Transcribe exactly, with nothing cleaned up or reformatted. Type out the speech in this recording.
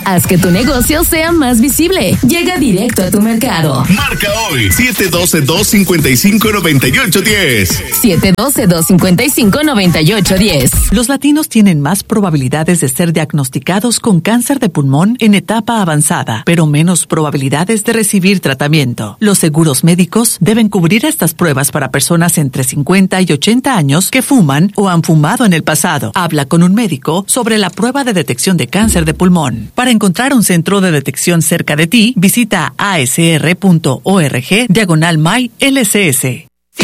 Haz que tu negocio sea más visible. Llega directo a tu mercado. Marca hoy siete uno dos, dos cinco cinco, nueve ocho uno cero. siete uno dos, dos cinco cinco, nueve ocho uno cero. Los latinos tienen más probabilidades de ser diagnosticados con cáncer de pulmón en etapa avanzada, pero menos probabilidades de recibir tratamiento. Los seguros médicos deben cubrir estas pruebas para personas entre cincuenta y ochenta años que fuman o han fumado en el pasado. Habla con un médico sobre la prueba de detección de cáncer de pulmón. Para encontrar un centro de detección cerca de ti, visita a s r punto org diagonal my L C S.